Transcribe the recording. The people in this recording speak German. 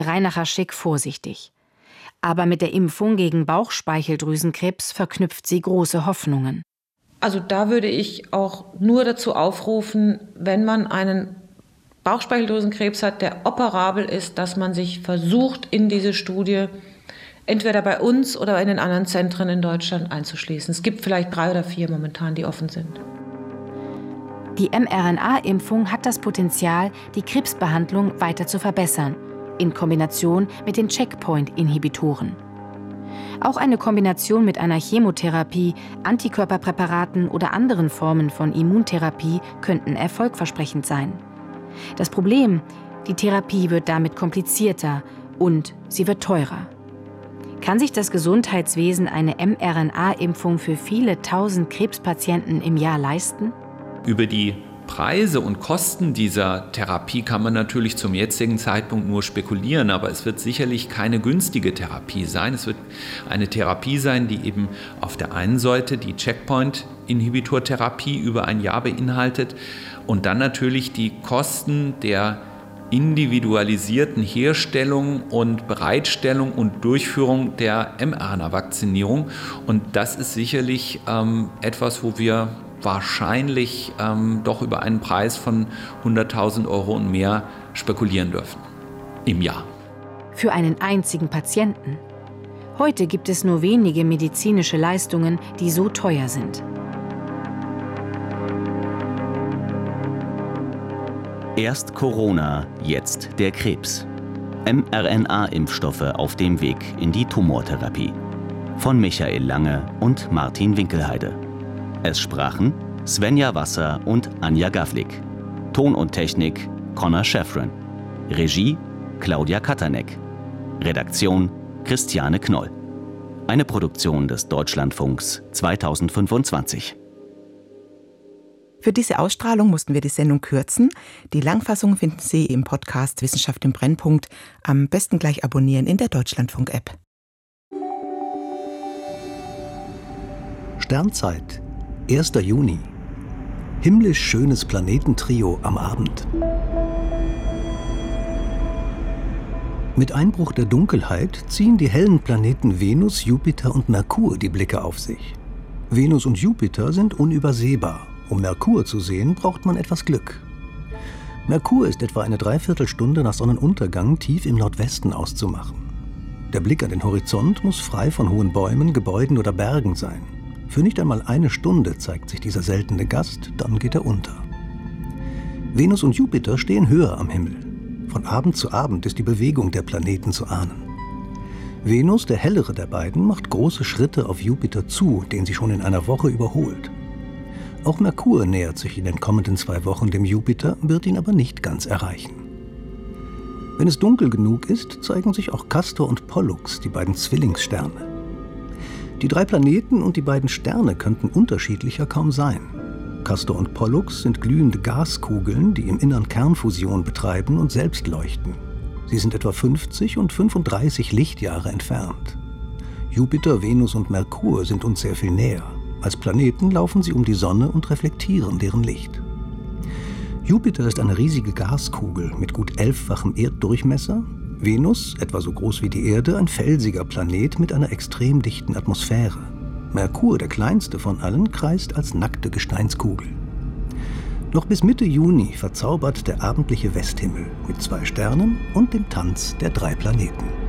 Reinacher Schick vorsichtig. Aber mit der Impfung gegen Bauchspeicheldrüsenkrebs verknüpft sie große Hoffnungen. Also da würde ich auch nur dazu aufrufen, wenn man einen Bauchspeicheldrüsenkrebs hat, der operabel ist, dass man sich versucht, in diese Studie entweder bei uns oder in den anderen Zentren in Deutschland einzuschließen. Es gibt vielleicht 3 oder 4 momentan, die offen sind. Die mRNA-Impfung hat das Potenzial, die Krebsbehandlung weiter zu verbessern, in Kombination mit den Checkpoint-Inhibitoren. Auch eine Kombination mit einer Chemotherapie, Antikörperpräparaten oder anderen Formen von Immuntherapie könnten erfolgversprechend sein. Das Problem: die Therapie wird damit komplizierter und sie wird teurer. Kann sich das Gesundheitswesen eine mRNA-Impfung für viele tausend Krebspatienten im Jahr leisten? Über die Preise und Kosten dieser Therapie kann man natürlich zum jetzigen Zeitpunkt nur spekulieren, aber es wird sicherlich keine günstige Therapie sein. Es wird eine Therapie sein, die eben auf der einen Seite die Checkpoint-Inhibitor-Therapie über ein Jahr beinhaltet und dann natürlich die Kosten der individualisierten Herstellung und Bereitstellung und Durchführung der mRNA-Vakzinierung. Und das ist sicherlich etwas, wo wir wahrscheinlich doch über einen Preis von 100.000 € und mehr spekulieren dürfen im Jahr. Für einen einzigen Patienten. Heute gibt es nur wenige medizinische Leistungen, die so teuer sind. Erst Corona, jetzt der Krebs. mRNA-Impfstoffe auf dem Weg in die Tumortherapie. Von Michael Lange und Martin Winkelheide. Es sprachen Svenja Wasser und Anja Gavlik. Ton und Technik Connor Schäffren. Regie Claudia Katanek. Redaktion Christiane Knoll. Eine Produktion des Deutschlandfunks 2025. Für diese Ausstrahlung mussten wir die Sendung kürzen. Die Langfassung finden Sie im Podcast Wissenschaft im Brennpunkt. Am besten gleich abonnieren in der Deutschlandfunk-App. Sternzeit, 1. Juni. Himmlisch schönes Planetentrio am Abend. Mit Einbruch der Dunkelheit ziehen die hellen Planeten Venus, Jupiter und Merkur die Blicke auf sich. Venus und Jupiter sind unübersehbar. Um Merkur zu sehen, braucht man etwas Glück. Merkur ist etwa eine Dreiviertelstunde nach Sonnenuntergang tief im Nordwesten auszumachen. Der Blick an den Horizont muss frei von hohen Bäumen, Gebäuden oder Bergen sein. Für nicht einmal eine Stunde zeigt sich dieser seltene Gast, dann geht er unter. Venus und Jupiter stehen höher am Himmel. Von Abend zu Abend ist die Bewegung der Planeten zu ahnen. Venus, der hellere der beiden, macht große Schritte auf Jupiter zu, den sie schon in einer Woche überholt. Auch Merkur nähert sich in den kommenden 2 Wochen dem Jupiter, wird ihn aber nicht ganz erreichen. Wenn es dunkel genug ist, zeigen sich auch Castor und Pollux, die beiden Zwillingssterne. Die 3 Planeten und die beiden Sterne könnten unterschiedlicher kaum sein. Castor und Pollux sind glühende Gaskugeln, die im Innern Kernfusion betreiben und selbst leuchten. Sie sind etwa 50 und 35 Lichtjahre entfernt. Jupiter, Venus und Merkur sind uns sehr viel näher. Als Planeten laufen sie um die Sonne und reflektieren deren Licht. Jupiter ist eine riesige Gaskugel mit gut 11-fachem Erddurchmesser. Venus, etwa so groß wie die Erde, ein felsiger Planet mit einer extrem dichten Atmosphäre. Merkur, der kleinste von allen, kreist als nackte Gesteinskugel. Noch bis Mitte Juni verzaubert der abendliche Westhimmel mit 2 Sternen und dem Tanz der 3 Planeten.